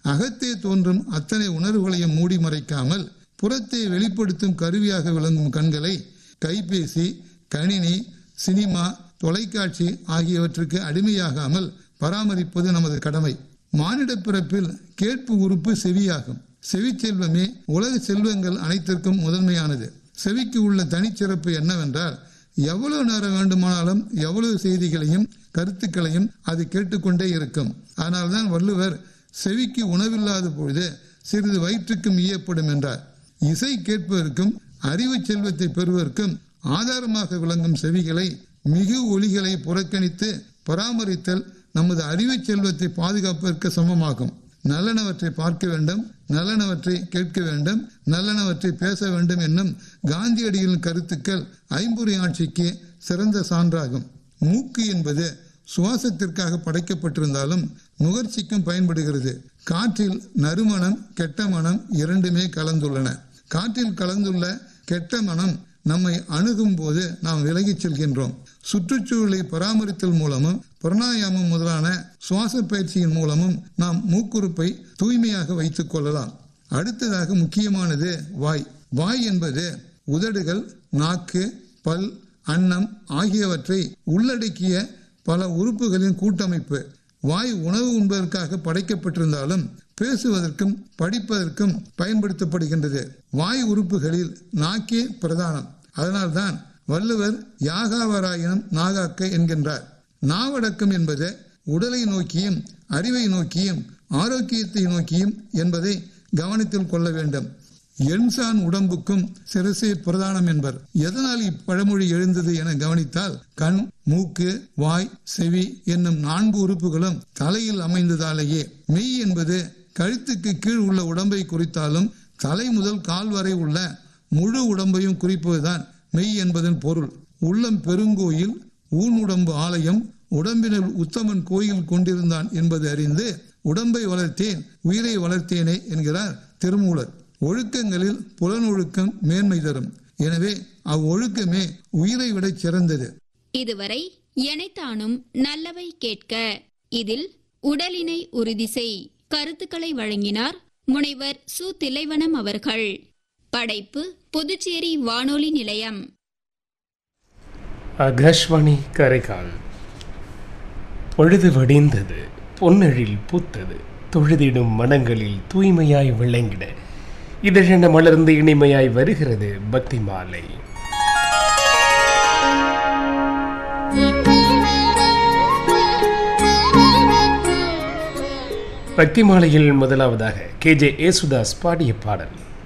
அகத்தே தோன்றும் அத்தனை உணர்வுகளையும் மூடி மறைக்காமல் புறத்தை வெளிப்படுத்தும் கருவியாக விளங்கும் கண்களை கைபேசி, கணினி, சினிமா, தொலைக்காட்சி ஆகியவற்றுக்கு அடிமையாகாமல் பராமரிப்பது நமது கடமை. மானிட பிறப்பில் கேட்பு உறுப்பு செவியாகும். செவி செல்வமே உலக செல்வங்கள் அனைத்திற்கும் முதன்மையானது. செவிக்கு உள்ள தனிச்சிறப்பு என்னவென்றால், எவ்வளவு நேரம் வேண்டுமானாலும் எவ்வளவு செய்திகளையும் கருத்துக்களையும் அது கேட்டுக்கொண்டே இருக்கும். அதனால்தான் வள்ளுவர் செவிக்கு உணவில்லாத பொழுது சிறிது வயிற்றுக்கும் ஈயப்படும் என்றார். இசை கேட்பதற்கும் அறிவு செல்வத்தை பெறுவதற்கும் ஆதாரமாக விளங்கும் செவிகளை மிகு ஒலிகளை புறக்கணித்து பராமரித்தல் நமது அறிவு செல்வத்தை பாதுகாப்பதற்கு சமமாகும். நல்லனவற்றை பார்க்க வேண்டும், நல்லனவற்றை கேட்க வேண்டும், நல்லனவற்றை பேச வேண்டும் என்னும் காந்தியடிகளின் கருத்துக்கள் ஐம்பொறி ஆட்சிக்கு சிறந்த சான்றாகும். மூக்கு என்பது சுவாசத்திற்காக படைக்கப்பட்டிருந்தாலும் நுகர்ச்சிக்கும் பயன்படுகிறது. காற்றில் நறுமணம், கெட்ட மனம் இரண்டுமே கலந்துள்ளன. காற்றில் கலந்துள்ள கெட்ட மனம் நம்மை அணுகும் போது நாம் விலகிச் செல்கின்றோம். சுற்றுச்சூழலை பராமரித்தல் மூலமும் பிராணாயாமம் முதலான சுவாச பயிற்சியின் மூலமும் நாம் மூக்குறுப்பை தூய்மையாக வைத்துக் கொள்ளலாம். அடுத்ததாக முக்கியமானது வாய். வாய் என்பது உதடுகள், நாக்கு, பல், அன்னம் ஆகியவற்றை உள்ளடக்கிய பல உறுப்புகளின் கூட்டமைப்பு. வாய் உணவு உண்பதற்காக படைக்கப்பட்டிருந்தாலும் பேசுவதற்கும் படிப்பதற்கும் பயன்படுத்தப்படுகின்றது. வாய் உறுப்புகளில் நாக்கே பிரதானம். அதனால்தான் வள்ளுவர் யாகாவராயினும் நாகாக்க என்கின்றார். நாவடக்கம் என்பது உடலை நோக்கியும் அறிவை நோக்கியும் ஆரோக்கியத்தை நோக்கியும் என்பதை கவனத்தில் கொள்ள வேண்டும். எண்சான் உடம்புக்கும் சிரசே பிரதானம் என்பர். எதனால் இப்பழமொழி எழுந்தது என கவனித்தால், கண், மூக்கு, வாய், செவி என்னும் 4 உறுப்புகளும் தலையில் அமைந்ததாலேயே. மெய் என்பது கழுத்துக்கு கீழ் உள்ள உடம்பை குறித்தாலும் தலை முதல் கால் வரை உள்ள முழு உடம்பையும் குறிப்பதுதான் மெய் என்பதன் பொருள். உள்ளம் பெருங்கோயில், ஊனுடம்பு ஆலயம், உடம்பினுள் உத்தமன் கோயில் கொண்டிருந்தான் என்பது அறிந்து உடம்பை வளர்த்தேன் உயிரை வளர்த்தேனே என்கிறார் திருமூலர். ஒழுக்கங்களில் புலனொழுக்கம் மேன்மை தரும். எனவே அவ்வொழுக்கமே உயிரை விட சிறந்தது. இதுவரை எனைத்தானும் நல்லவை கேட்க, இதில் உடலினை உறுதி செய் கருத்துக்களை வழங்கினார் முனைவர் சு. திலைவனம் அவர்கள். படைப்பு புதுச்சேரி வானொலி நிலையம். ஆகாஷ்வாணி காரைக்கால். பொழுது வடிந்தது, பொன்னெழில் பூத்தது, தொழுதிடும் மனங்களில் தூய்மையாய் விளங்கிட இதழென மலர்ந்து இனிமையாய் வருகிறது பக்தி மாலை. பக்தி மாலையில் முதலாவதாக KJ யேசுதாஸ் பாடிய பாடல்.